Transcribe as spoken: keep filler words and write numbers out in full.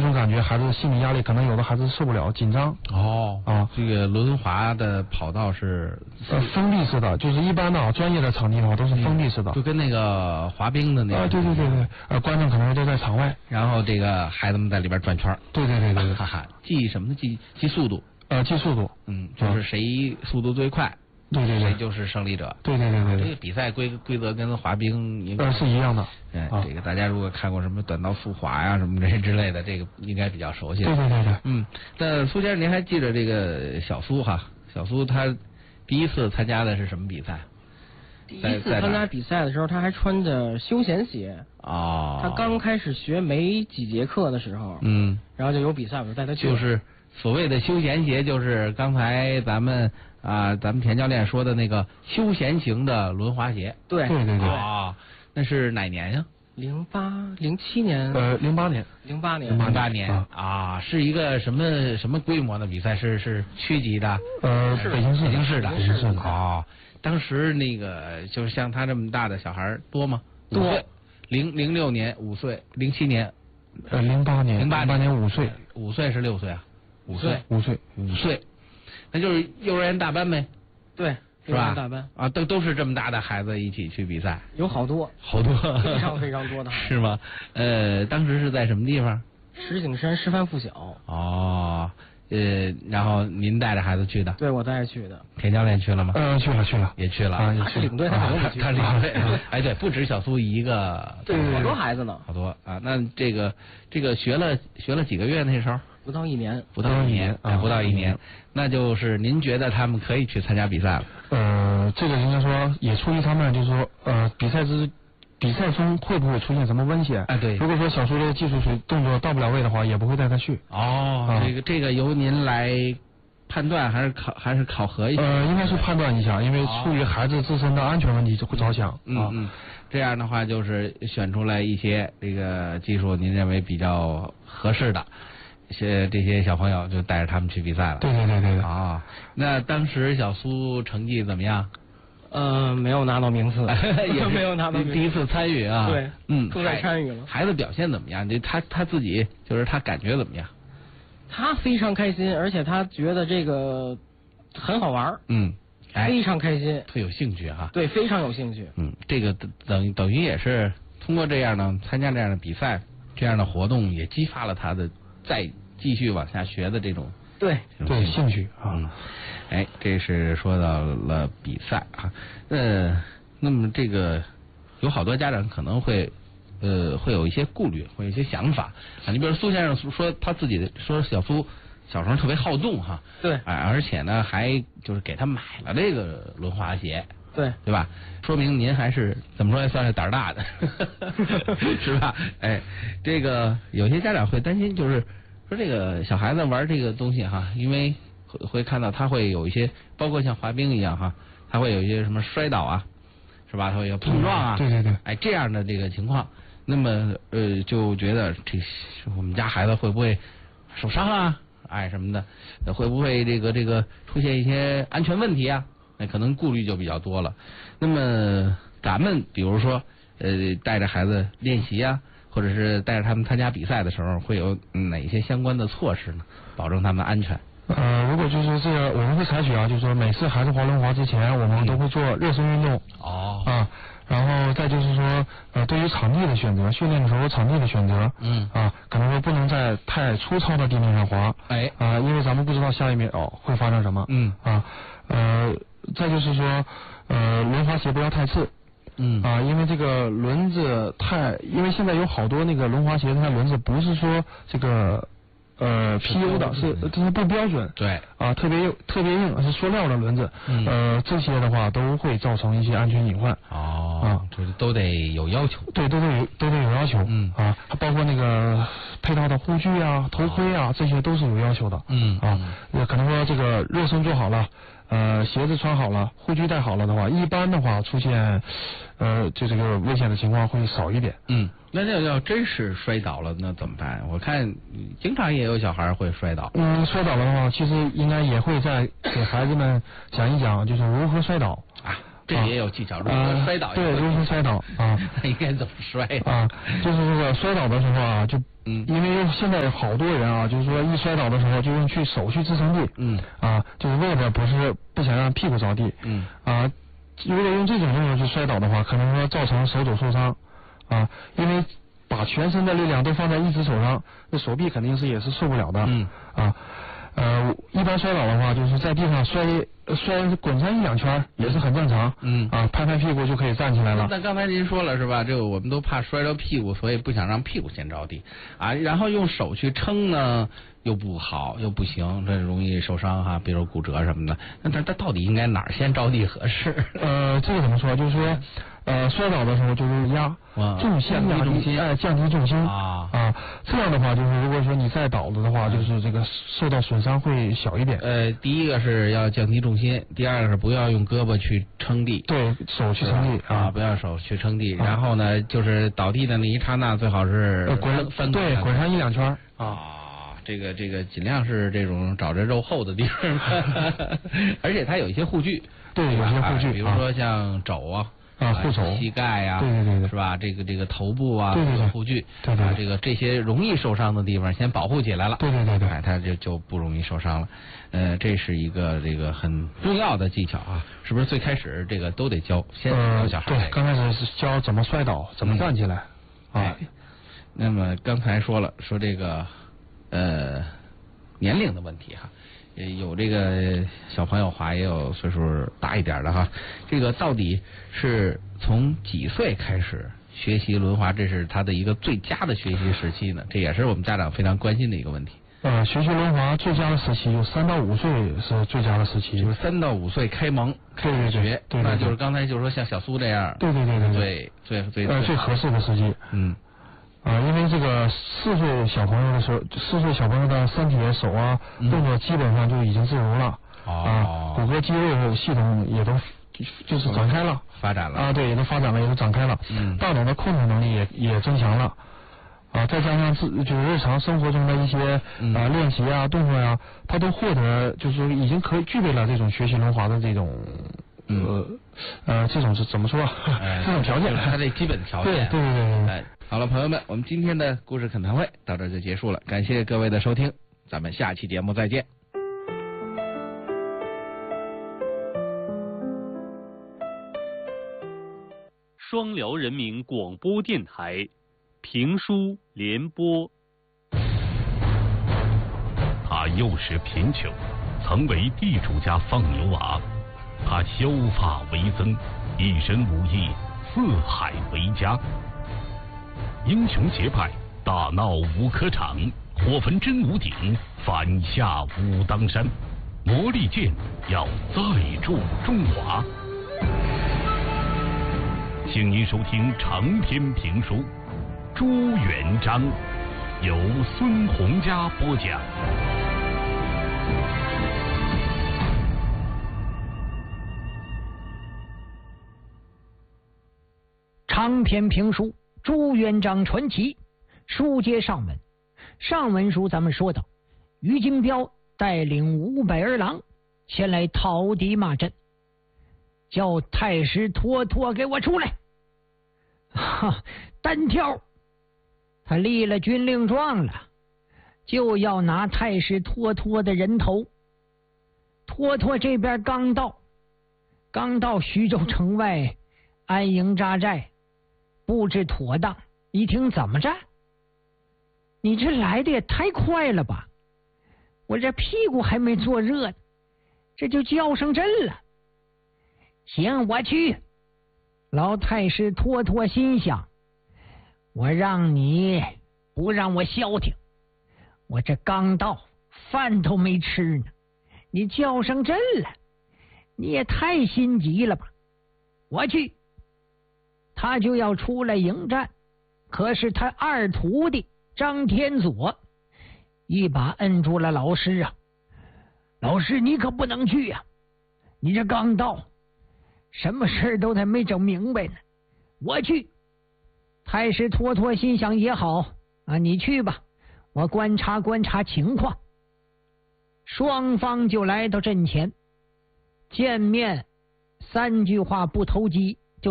种感觉，孩子心理压力可能有的孩子受不了，紧张。 哦啊，这个轮滑的跑道是呃封闭式的，就是一般的啊专业的场地的话都是封闭式的， 就跟那个滑冰的那个。 啊，对对对对，呃，观众可能都在场外， 然后这个孩子们在里边转圈。 对对对对对， 哈哈，记什么呢？记记速度。 呃，记速度。 嗯，就是谁速度最快。 对对对， 谁就是胜利者。 对对对对， 这个比赛规规则跟滑冰应该是一样的。 哎，这个大家如果看过什么短道速滑呀、什么这之类的，这个应该比较熟悉。 对对对对。 嗯，那苏先生，您还记得这个小苏哈？小苏他第一次参加的是什么比赛？ 第一次参加比赛的时候，他还穿着休闲鞋。 哦。 他刚开始学没几节课的时候， 嗯， 然后就有比赛，我就带他去。 就是所谓的休闲鞋，就是刚才咱们。啊，咱们田教练说的那个休闲型的轮滑鞋， 对对对对啊，那是哪年呀？ 零八零七年， 呃，零八年， 零八年， 零八年啊, 啊，是一个什么什么规模的比赛？是是区级的？ 呃，北京市， 北京市的， 北京市的啊。当时那个就是像他这么大的小孩多吗？ 多。 零零六年五岁，零七年， 呃，零八年， 零八年五岁， 五岁是六岁啊？五岁， 五岁， 五岁。那就是幼儿园大班呗， 对， 是吧？ 大班啊，都都是这么大的孩子一起去比赛， 有好多， 好多， 非常非常多的， 是吗？呃，当时是在什么地方？ 石景山师范附小。 哦，呃，然后您带着孩子去的？ 对，我带着去的。 田教练去了吗？ 嗯、呃，去了去了， 也去了。 啊， 他是领队，他肯定不去。 他领队。哎，对，不止小苏一个， 对，好多孩子呢， 好多啊。那这个这个学了学了几个月那时候？ 不到一年， 不到一年，哎，不到一年，那就是您觉得他们可以去参加比赛了？ 呃，这个应该说也出于他们就是说，呃，比赛之比赛中会不会出现什么危险？ 哎，对。 如果说小苏的技术水动作到不了位的话，也不会带他去。 哦，啊、这个这个由您来判断还是考还是考核一下？ 呃，应该是判断一下，因为出于孩子自身的安全问题会着想。 哦、嗯嗯，这样的话就是选出来一些这个技术您认为比较合适的。些这些小朋友就带着他们去比赛了。 对对对对对。 啊，那当时小苏成绩怎么样？ 呃，没有拿到名次， 也没有拿到名次。 第一次参与啊。 对， 嗯， 重在参与了。 孩子表现怎么样？就他他自己就是他感觉怎么样？ 他非常开心，而且他觉得这个很好玩。 嗯，哎， 非常开心， 特有兴趣哈。 对，非常有兴趣。 嗯，这个等等于也是通过这样的参加这样的比赛，这样的活动，也激发了他的再继续往下学的这种对对兴趣啊。 嗯，哎，这是说到了比赛啊。呃，那么这个有好多家长可能会呃会有一些顾虑，会有一些想法啊。你比如苏先生说他自己的说小苏小时候特别好动哈， 对， 哎，而且呢还就是给他买了这个轮滑鞋。 对， 对吧？说明您还是怎么说也算是胆儿大的，是吧？哎，这个有些家长会担心，就是说这个小孩子玩这个东西哈，因为会会看到他会有一些，包括像滑冰一样哈，他会有一些什么摔倒啊，是吧？他会有碰撞啊， 对对对， 哎，这样的这个情况，那么呃就觉得这我们家孩子会不会受伤啊？哎什么的，会不会这个这个出现一些安全问题啊？那可能顾虑就比较多了。那么咱们比如说呃带着孩子练习啊，或者是带着他们参加比赛的时候，会有哪些相关的措施呢？保证他们的安全。 呃，如果就是说这个我们会采取啊，就是说每次孩子滑轮滑之前，我们都会做热身运动。 哦。 啊，然后再就是说呃对于场地的选择，训练的时候场地的选择， 嗯啊，可能说不能在太粗糙的地面上滑。 哎。 啊，因为咱们不知道下一秒哦会发生什么。 嗯。 啊，呃。再就是说，呃，轮滑鞋不要太次， 嗯啊，因为这个轮子太，因为现在有好多那个轮滑鞋，它轮子不是说这个呃 P U 的，是这是不标准， 对， 啊，特别特别硬，是塑料的轮子， 嗯、 呃，这些的话都会造成一些安全隐患。 哦， 啊， 这都得有要求， 对，都得有都得有要求， 嗯啊，包括那个配套的护具啊、头盔啊，这些都是有要求的， 嗯啊，也可能说这个热身做好了。呃，鞋子穿好了，护具戴好了的话，一般的话出现，呃，就这个危险的情况会少一点。 嗯，那要要真是摔倒了，那怎么办？我看经常也有小孩会摔倒。 嗯，摔倒了的话，其实应该也会再给孩子们讲一讲，就是如何摔倒。 啊这也有技巧，如啊果摔倒， 对，如何摔倒啊？ 应该怎么摔啊？就是这个摔倒的时候啊，就嗯， 因为现在有好多人啊，就是说一摔倒的时候就用去手去支撑地， 嗯， 啊，就是为了不是不想让屁股着地， 嗯， 啊，如果用这种动作去摔倒的话，可能说造成手肘受伤，啊，因为把全身的力量都放在一只手上，那手臂肯定是也是受不了的， 嗯， 啊。呃，一般摔倒的话，就是在地上摔摔滚上一两圈也是很正常。 嗯啊，拍拍屁股就可以站起来了。 那刚才您说了是吧？这个我们都怕摔着屁股，所以不想让屁股先着地啊。然后用手去撑呢，又不好，又不行，这容易受伤哈，比如骨折什么的。那它它到底应该哪儿先着地合适？ 呃，这个怎么说？就是说，呃，摔倒的时候就是压重心， 降低重心， 哎，降低重心啊啊。这样的话，就是如果说你再倒了的话，就是这个受到损伤会小一点。 呃，第一个是要降低重心，第二个是不要用胳膊去撑地， 对手去撑地啊，不要手去撑地。然后呢，就是倒地的那一刹那，最好是滚翻对滚上一两圈啊。这个这个尽量是这种找着肉厚的地方，而且它有一些护具， 对，有些护具， 比如说像肘啊。 啊，护肘、 膝盖呀、啊， 对对对对， 是吧？这个这个头部啊， 对对对， 护具， 对对， 啊，这个这些容易受伤的地方先保护起来了， 对对对对， 哎，它就就不容易受伤了。呃，这是一个这个很重要的技巧啊，是不是？最开始这个都得教，先教小孩。 对，刚开始是教怎么摔倒，怎么站起来。啊， 那么刚才说了，说这个呃年龄的问题哈。有这个小朋友滑，也有岁数大一点的哈。这个到底是从几岁开始学习轮滑？这是他的一个最佳的学习时期呢？这也是我们家长非常关心的一个问题。 呃，学习轮滑最佳的时期有三到五岁是最佳的时期， 就是三到五岁开蒙开始学，那就是刚才就是说像小苏这样， 对对对对， 最最最呃最合适的时期。 嗯。 啊，因为这个四岁小朋友的时候，四岁小朋友的身体的手啊动作基本上就已经自如了，啊，骨骼肌肉系统也都就是展开了， 发展了啊，对，也都发展了，也都展开了， 嗯， 大脑的控制能力也也增强了，啊，再加上自就是日常生活中的一些啊练习啊动作呀，他都获得就是说已经可以具备了这种学习轮滑的这种。呃呃，这种是怎么说？ 哎、 这种条件， 他这基本条件。 对对对对。 哎，好了，朋友们，我们今天的故事恳谈会到这就结束了，感谢各位的收听，咱们下期节目再见。 双辽人民广播电台评书联播。 他幼时贫穷，曾为地主家放牛娃。他削发为僧，一身武艺，四海为家。英雄结拜，大闹五科场，火焚真武鼎，反下武当山。魔力剑要再铸中华。请您收听长篇评书《朱元璋》，由孙洪佳播讲。 长篇评书《朱元璋传奇》，书接上文。上文书咱们说到，于金彪带领五百儿郎前来讨敌马阵，叫太师妥妥给我出来。哈，单挑，他立了军令状了，就要拿太师妥妥的人头。妥妥这边刚到，刚到徐州城外安营扎寨。布置妥当，一听怎么着？你这来的也太快了吧！我这屁股还没坐热呢，这就叫上阵了。行，我去。老太师妥妥心想：我让你不让我消停，我这刚到，饭都没吃呢，你叫上阵了，你也太心急了吧！我去。他就要出来迎战，可是他二徒弟张天佐一把摁住了老师啊！老师，你可不能去呀、啊！你这刚到，什么事都还没整明白呢。我去。太师妥妥心想也好啊，你去吧，我观察观察情况。双方就来到阵前，见面三句话不投机，